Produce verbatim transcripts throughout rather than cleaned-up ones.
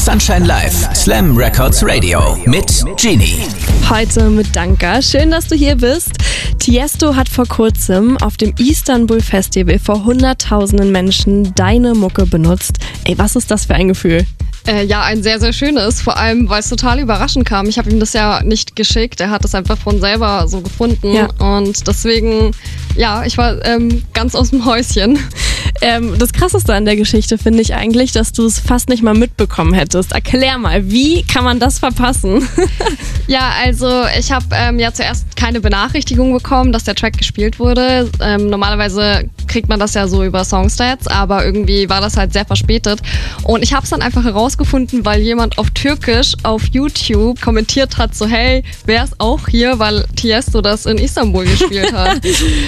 Sunshine Live, Slam Records Radio mit Genie. Heute mit Danka. Schön, dass du hier bist. Tiesto hat vor kurzem auf dem Istanbul Festival vor hunderttausenden Menschen deine Mucke benutzt. Ey, was ist das für ein Gefühl? Äh, ja, ein sehr, sehr schönes, vor allem, weil es total überraschend kam. Ich habe ihm das ja nicht geschickt, er hat es einfach von selber so gefunden Ja. und deswegen, ja, ich war ähm, ganz aus dem Häuschen. Ähm, das Krasseste an der Geschichte finde ich eigentlich, dass du es fast nicht mal mitbekommen hättest. Erklär mal, wie kann man das verpassen? Ja, also ich habe ähm, ja zuerst keine Benachrichtigung bekommen, dass der Track gespielt wurde. Ähm, normalerweise kriegt man das ja so über Songstats, aber irgendwie war das halt sehr verspätet. Und ich habe es dann einfach herausgefunden, weil jemand auf Türkisch auf YouTube kommentiert hat, so hey, wer ist auch hier, weil Tiesto das in Istanbul gespielt hat.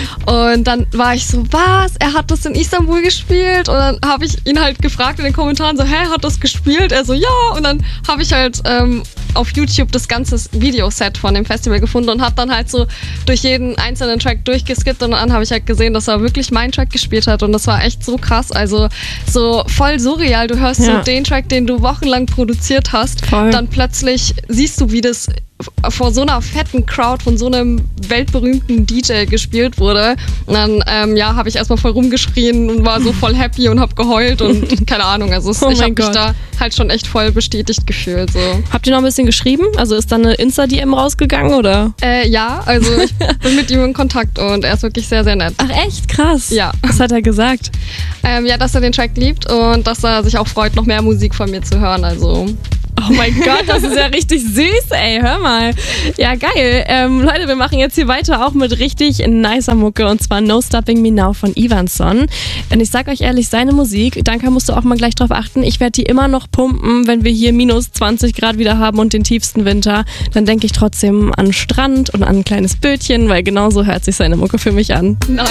Und dann war ich so, was? Er hat das in Istanbul gespielt? Und dann habe ich ihn halt gefragt in den Kommentaren so, hä, hat das gespielt? Er so, ja. Und dann habe ich halt ähm, auf YouTube das ganze Videoset von dem Festival gefunden und habe dann halt so durch jeden einzelnen Track durchgeskippt und dann habe ich halt gesehen, dass er wirklich meinen Track gespielt hat und das war echt so krass, also so voll surreal, du hörst Ja. so den Track, den du wochenlang produziert hast, Voll. dann plötzlich siehst du, wie das vor so einer fetten Crowd von so einem weltberühmten D J gespielt wurde und dann ähm, ja, habe ich erstmal voll rumgeschrien und war so voll happy und habe geheult und keine Ahnung, also es, Oh ich mein habe mich Gott. da halt schon echt voll bestätigt gefühlt, so. Habt ihr noch ein bisschen geschrieben? Also ist da eine Insta-D M rausgegangen oder? Äh, ja, also ich bin mit ihm in Kontakt und er ist wirklich sehr, sehr nett. Ach echt? Krass. Ja. Was hat er gesagt? Ähm, ja, dass er den Track liebt und dass er sich auch freut, noch mehr Musik von mir zu hören. Also Oh mein Gott, das ist ja richtig süß, ey, hör mal. Ja, geil. Ähm, Leute, wir machen jetzt hier weiter auch mit richtig nicer Mucke und zwar No Stopping Me Now von Ivanson. Und ich sag euch ehrlich, seine Musik, Danka, musst du auch mal gleich drauf achten, ich werde die immer noch pumpen, wenn wir hier minus zwanzig Grad wieder haben und den tiefsten Winter. Dann denke ich trotzdem an Strand und an ein kleines Bötchen, weil genauso hört sich seine Mucke für mich an.